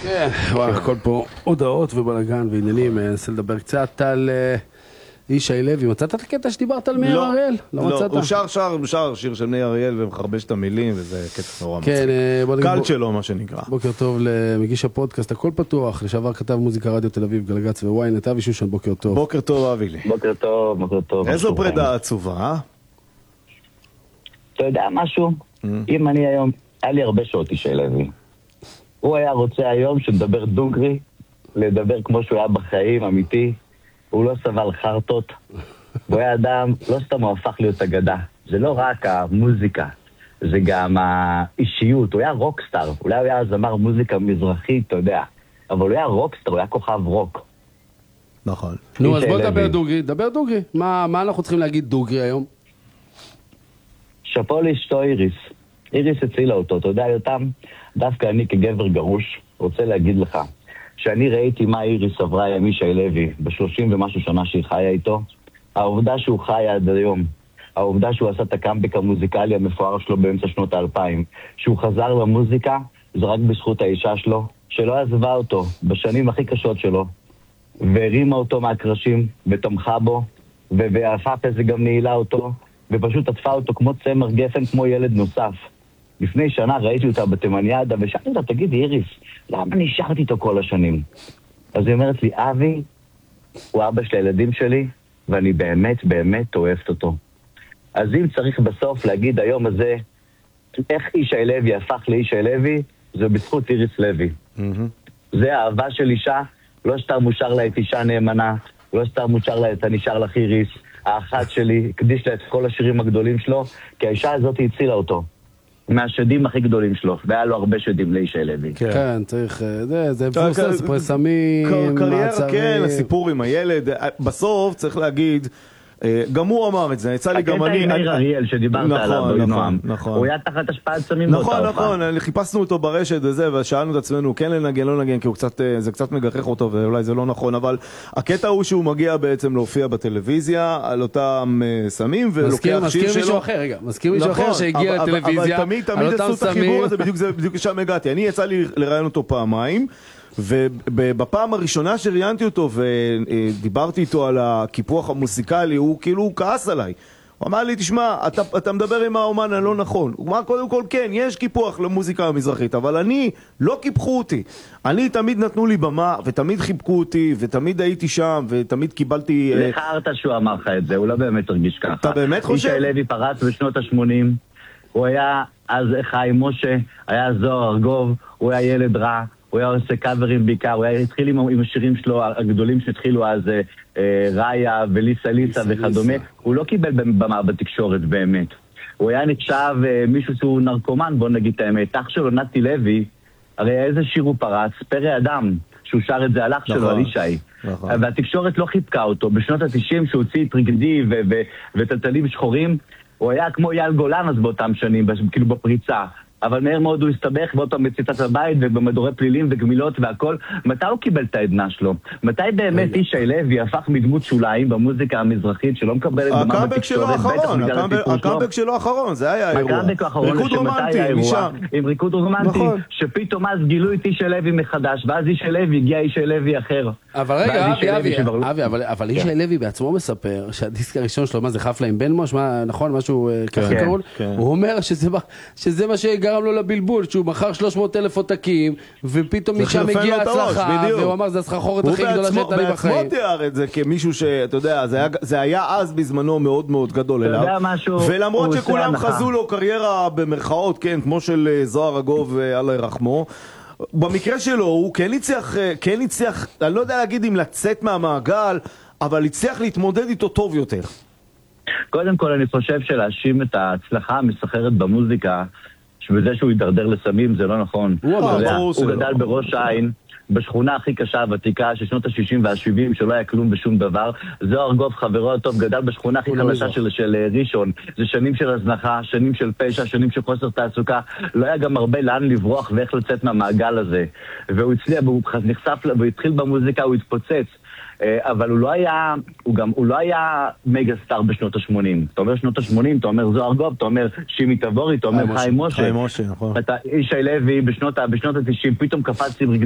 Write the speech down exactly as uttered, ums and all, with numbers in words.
כן, וואו, הכל פה הודעות ובלגן ועניינים. ננסה לדבר קצת על ישי לוי. מצאת את הקטע שדיברת על מאיר אריאל? לא, הוא שר שר, הוא שר שיר של מאיר אריאל ומחרבש את המילים, וזה קטע נורא מצחיק. קלט שלו, מה שנקרא. בוקר טוב למגיש הפודקאסט הכל פתוח, לשעבר כתב מוזיקה רדיו תל אביב, גלגץ וויינט. אבי שושן, בוקר טוב. בוקר טוב, אבי לי. בוקר טוב, בוקר טוב. איזו פרידה עצובה, אה? אתה יודע משהו? אם אני היום, היה לי הרבה שעות ישי לוי. הוא היה רוצה היום שנדבר דוגרי, לדבר כמו שהוא היה בחיים, אמיתי. הוא לא סבל חרטות. הוא היה אדם, לא סתם הוא הפך להיות אגדה. זה לא רק המוזיקה, זה גם האישיות. הוא היה רוקסטאר. אולי הוא היה זמר מוזיקה מזרחית, אתה יודע. אבל הוא היה רוקסטאר, הוא היה כוכב רוק. נכון. נו, אז בוא נדבר דוגרי. דבר דוגרי. מה, מה אנחנו צריכים להגיד דוגרי היום? שפו לאשתו איריס. איריס הצילה אותו. אתה יודע, יותם, דווקא אני כגבר גרוש רוצה להגיד לך שאני ראיתי מה איריס עברה עם ישי לוי בשלושים ומשהו שנה שהיא חיה איתו. העובדה שהוא חי עד היום, העובדה שהוא עשה את הקאמבק המוזיקלי המפואר שלו באמצע שנות האלפיים, שהוא חזר למוזיקה, זה רק בזכות האישה שלו, שלא עזבה אותו בשנים הכי קשות שלו, והרימה אותו מהקרשים, ותמכה בו, ואף זה גם נעילה אותו, ופשוט עטפה אותו כמו צמר גפן, כמו ילד נוסף. לפני שנה ראיתי אותה בתימניאדה, ושאלתי אותה, תגידי איריס, למה נשארתי איתו כל השנים? אז היא אומרת לי, אבי, הוא אבא של הילדים שלי, ואני באמת באמת אוהבת אותו. אז אם צריך בסוף להגיד היום הזה, איך ישי לוי הפך לישי לוי, זה בזכות איריס לוי. Mm-hmm. זה האהבה של אישה, לא סתם מושר לה את אישה נאמנה, לא סתם מושר לה את הנשאר לך איריס, האחת שלי, הקדיש לה את כל השירים הגדולים שלו, כי האישה הזאת הצילה אותו. מהשדים הכי גדולים שלו, והיה לו הרבה שדים לישי לוי. כן, צריך, זה, זה פרוסס, פרסמים, קריירה, כן, הסיפור עם הילד, בסוף צריך להגיד, גם הוא אמר את זה, יצא לי גם אני... הקטע עם מאיר אריאל שדיברת עליו, נועם, הוא היה תחת השפעת סמים באותה נכון, הופעה. נכון, חיפשנו אותו ברשת וזה, ושאלנו את עצמנו, כן לנגן, לא לנגן, כי זה קצת מגחך אותו, ואולי זה לא נכון, אבל הקטע הוא שהוא מגיע בעצם להופיע בטלוויזיה, על אותם סמים, ולוקח שיר שלו... מזכיר מישהו אחר, רגע, מזכיר מישהו אחר שהגיע לטלוויזיה, אבל תמיד עשו את החיבור הזה, בדיוק שם הגעתי. אני יצא לי לראיין אותו פעמיים, ובפעם הראשונה שראיינתי אותו ודיברתי איתו על הקיפוח המוסיקלי, הוא כאילו הוא כעס עליי. הוא אמר לי, תשמע, אתה, אתה מדבר עם האומן הלא נכון. הוא אמר, קודם כל, כן, יש קיפוח למוזיקה המזרחית, אבל אני, לא קיפחו אותי. אני תמיד נתנו לי במה, ותמיד חיבקו אותי, ותמיד הייתי שם, ותמיד קיבלתי... לך הרתה שהוא אמר לך את זה, הוא לא באמת הרגיש ככה. אתה באמת חושב? ישי לוי פרץ בשנות ה-שמונים, הוא היה אז חיים משה, היה זוהר ארגוב, הוא היה ילד רע, הוא היה עושה קאברים בעיקר, הוא היה התחיל עם, עם השירים שלו הגדולים שהתחילו אז אה, ראיה וליסה ליסה וכדומה. הוא לא קיבל במה בתקשורת באמת. הוא היה נחשב אה, מישהו שהוא נרקומן, בוא נגיד את האמת. אח שלו נתי לוי, הרי איזה שיר הוא פרץ? פרא אדם, שהוא שר את זה על אח שלו, על ישי. נכון. והתקשורת לא חיבקה אותו. בשנות ה-תשעים שהוא הוציא את רגדי וטלטלים שחורים, הוא היה כמו יעל גולן אז באותם שנים, כאילו בפריצה. אבל מהר מאוד הוא הסתבך באותו מציצת הבית ובמדורי פלילים וגמילות והכל. מתי הוא קיבל את העדנה שלו? מתי באמת ישי לוי הפך מדמות שוליים במוזיקה המזרחית שלא מקבלת במה בתקשורת? הקאמבק שלו האחרון, זה היה האירוע. ריקוד רומנטי, עם ריקוד רומנטי, שפתאום אז גילו את ישי לוי מחדש, ואז ישי לוי הגיע ישי לוי אחר. אבל רגע, אבי, אבי, אבל ישי לוי בעצמו מספר שהדיסק הראשון שלו, מה זה חפלה עם בן מוש, נכון, משהו ככה קרול? הוא אומר שזה מה שגרם לו לבלבול, שהוא מכר שלוש מאות אלף עותקים, ופתאום משם הגיע הצלחה, והוא אמר, זה הסחרחורת הכי גדולה שהייתה לי בחיים. הוא בעצמו תיאר את זה כמישהו שאתה יודע, זה היה אז בזמנו מאוד מאוד גדול אליו, ולמרות שכולם חזו לו קריירה במרכאות, כן, כמו של זוהר ארגוב אללה ירחמו, במקרה שלו הוא כן הצליח, כן הצליח, אני לא יודע להגיד אם לצאת מהמעגל, אבל הצליח להתמודד איתו טוב יותר. קודם כל אני חושב שלהאשים את ההצלחה המסחררת במוזיקה, שבזה שהוא ידרדר לסמים זה לא נכון. הוא גדל בראש העין, בשכונה הכי קשה הוותיקה של שנות ה-שישים וה-שבעים, שלא היה כלום בשום דבר. זוהר ארגוב, חברו הטוב, גדל בשכונה הכי חלשה של, של ראשון. זה שנים של הזנחה, שנים של פשע, שנים של חוסר תעסוקה. לא היה גם הרבה לאן לברוח ואיך לצאת מהמעגל הזה. והוא הצליח, והוא נחשף, והוא התחיל במוזיקה, הוא התפוצץ. אבל הוא לא היה, הוא גם, הוא לא היה מגה סטאר בשנות ה-שמונים. אתה אומר שנות ה-שמונים, אתה אומר זוהר ארגוב, אתה אומר שימי תבורי, אתה אומר חיים משה. חיים משה, נכון. אתה ישי לוי בשנות ה-תשעים, פתאום קפץ עם